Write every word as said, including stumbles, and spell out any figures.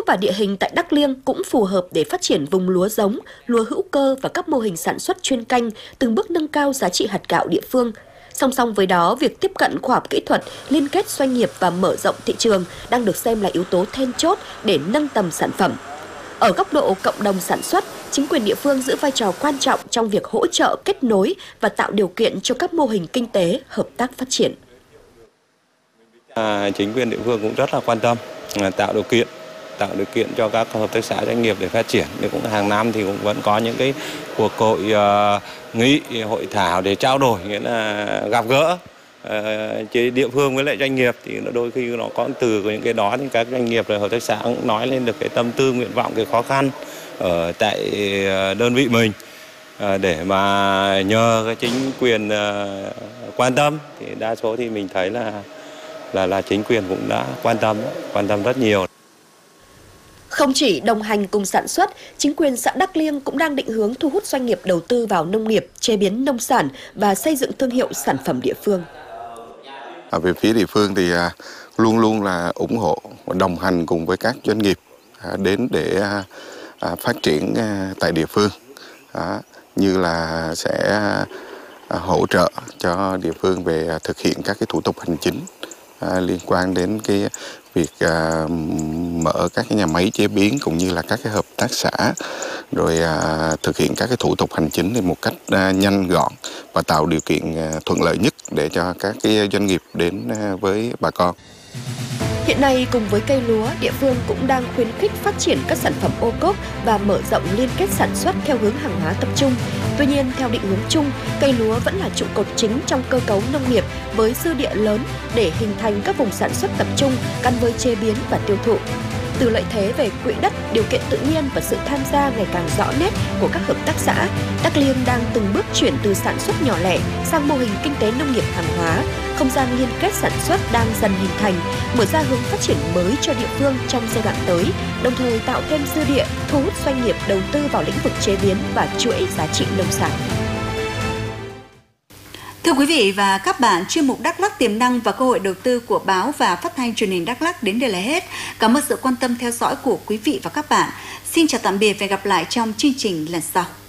và địa hình tại Đắc Liêng cũng phù hợp để phát triển vùng lúa giống, lúa hữu cơ và các mô hình sản xuất chuyên canh, từng bước nâng cao giá trị hạt gạo địa phương. Song song với đó, việc tiếp cận khoa học kỹ thuật, liên kết doanh nghiệp và mở rộng thị trường đang được xem là yếu tố then chốt để nâng tầm sản phẩm. Ở góc độ cộng đồng sản xuất, chính quyền địa phương giữ vai trò quan trọng trong việc hỗ trợ kết nối và tạo điều kiện cho các mô hình kinh tế hợp tác phát triển. À, chính quyền địa phương cũng rất là quan tâm tạo điều kiện tạo điều kiện cho các hợp tác xã doanh nghiệp để phát triển. Nhưng cũng hàng năm thì cũng vẫn có những cái cuộc hội uh, nghị, hội thảo để trao đổi, nghĩa là gặp gỡ uh, chế địa phương với lại doanh nghiệp, thì đôi khi nó có từ những cái đó thì các doanh nghiệp rồi hợp tác xã cũng nói lên được cái tâm tư, nguyện vọng, cái khó khăn ở tại đơn vị mình, uh, để mà nhờ cái chính quyền uh, quan tâm, thì đa số thì mình thấy là là là chính quyền cũng đã quan tâm quan tâm rất nhiều. Không chỉ đồng hành cùng sản xuất, chính quyền xã Đắc Liêng cũng đang định hướng thu hút doanh nghiệp đầu tư vào nông nghiệp, chế biến nông sản và xây dựng thương hiệu sản phẩm địa phương. Ở về phía địa phương thì luôn luôn là ủng hộ và đồng hành cùng với các doanh nghiệp đến để phát triển tại địa phương, như là sẽ hỗ trợ cho địa phương về thực hiện các cái thủ tục hành chính À, liên quan đến cái việc à, mở các cái nhà máy chế biến cũng như là các cái hợp tác xã, rồi à, thực hiện các cái thủ tục hành chính thì một cách à, nhanh gọn và tạo điều kiện à, thuận lợi nhất để cho các cái doanh nghiệp đến à, với bà con. Hiện nay, cùng với cây lúa, địa phương cũng đang khuyến khích phát triển các sản phẩm ô cốp và mở rộng liên kết sản xuất theo hướng hàng hóa tập trung. Tuy nhiên, theo định hướng chung, cây lúa vẫn là trụ cột chính trong cơ cấu nông nghiệp với dư địa lớn để hình thành các vùng sản xuất tập trung gắn với chế biến và tiêu thụ. Từ lợi thế về quỹ đất, điều kiện tự nhiên và sự tham gia ngày càng rõ nét của các hợp tác xã, Đắc Liêng đang từng bước chuyển từ sản xuất nhỏ lẻ sang mô hình kinh tế nông nghiệp hàng hóa. Không gian liên kết sản xuất đang dần hình thành, mở ra hướng phát triển mới cho địa phương trong giai đoạn tới, đồng thời tạo thêm dư địa, thu hút doanh nghiệp đầu tư vào lĩnh vực chế biến và chuỗi giá trị nông sản. Thưa quý vị và các bạn, chuyên mục Đắk Lắk tiềm năng và cơ hội đầu tư của báo và phát thanh truyền hình Đắk Lắk đến đây là hết. Cảm ơn sự quan tâm theo dõi của quý vị và các bạn. Xin chào tạm biệt và hẹn gặp lại trong chương trình lần sau.